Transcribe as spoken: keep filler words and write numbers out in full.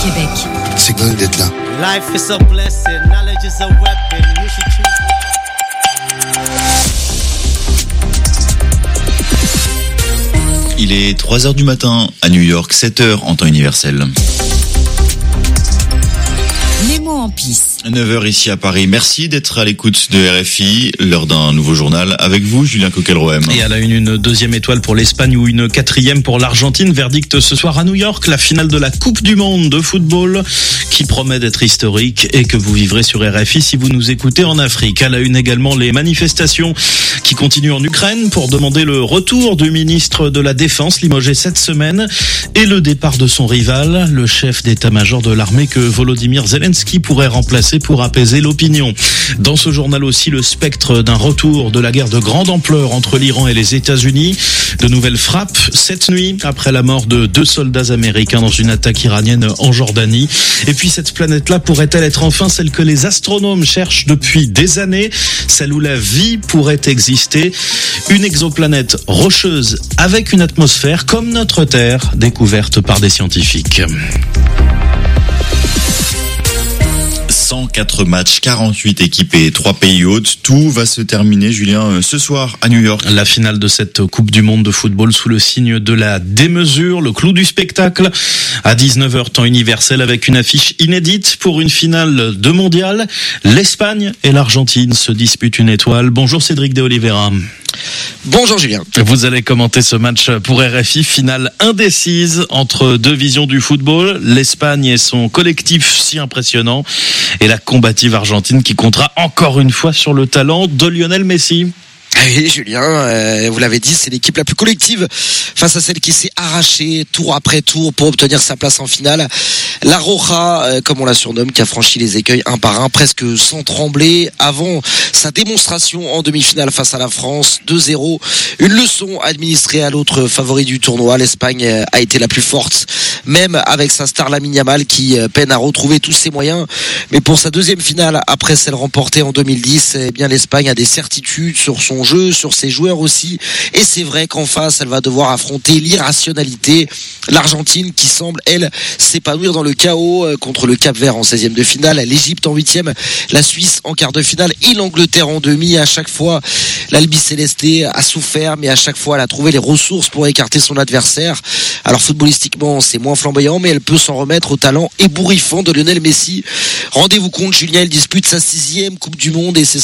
Québec. C'est quand même d'être là. Life is a blessing, knowledge is a weapon. You should choose. Il est trois heures du matin à New York, sept heures en temps universel. Nemo en pisse. neuf heures ici à Paris. Merci d'être à l'écoute de R F I, l'heure d'un nouveau journal. Avec vous, Julien Coquelroem. Et à la une, une deuxième étoile pour l'Espagne ou une quatrième pour l'Argentine. Verdict ce soir à New York, la finale de la Coupe du Monde de football qui promet d'être historique et que vous vivrez sur R F I si vous nous écoutez en Afrique. À la une également, les manifestations qui continuent en Ukraine pour demander le retour du ministre de la Défense limogé cette semaine et le départ de son rival, le chef d'état-major de l'armée que Volodymyr Zelensky pourrait remplacer pour apaiser l'opinion. Dans ce journal aussi, le spectre d'un retour de la guerre de grande ampleur entre l'Iran et les États-Unis. De nouvelles frappes cette nuit après la mort de deux soldats américains dans une attaque iranienne en Jordanie. Et puis cette planète-là pourrait-elle être enfin celle que les astronomes cherchent depuis des années, celle où la vie pourrait exister, une exoplanète rocheuse avec une atmosphère comme notre Terre, découverte par des scientifiques. cent quatre matchs, quarante-huit équipes et trois pays hôtes. Tout va se terminer, Julien, ce soir à New York. La finale de cette Coupe du Monde de football sous le signe de la démesure, le clou du spectacle, à dix-neuf heures temps universel avec une affiche inédite pour une finale de mondial. L'Espagne et l'Argentine se disputent une étoile. Bonjour Cédric de Oliveira. Bonjour Julien. Vous allez commenter ce match pour R F I, finale indécise entre deux visions du football, l'Espagne et son collectif si impressionnant, et la combative Argentine qui comptera encore une fois sur le talent de Lionel Messi. Oui, Julien, euh, vous l'avez dit, c'est l'équipe la plus collective face à celle qui s'est arrachée tour après tour pour obtenir sa place en finale. La Roja, euh, comme on la surnomme, qui a franchi les écueils un par un, presque sans trembler, avant sa démonstration en demi-finale face à la France, deux zéro. Une leçon administrée à l'autre favori du tournoi. L'Espagne a été la plus forte, même avec sa star Lamine Yamal qui peine à retrouver tous ses moyens. Mais pour sa deuxième finale, après celle remportée en deux mille dix, eh bien l'Espagne a des certitudes sur son jeu, sur ses joueurs aussi, et c'est vrai qu'en face elle va devoir affronter l'irrationalité, l'Argentine qui semble elle s'épanouir dans le chaos contre le Cap-Vert en seizième de finale, l'Égypte en huitième, la Suisse en quart de finale et l'Angleterre en demi. À chaque fois l'Albi Céleste a souffert, mais à chaque fois elle a trouvé les ressources pour écarter son adversaire. Alors footballistiquement c'est moins flamboyant, mais elle peut s'en remettre au talent ébouriffant de Lionel Messi. Rendez-vous compte, Julien, il dispute sa sixième Coupe du Monde et c'est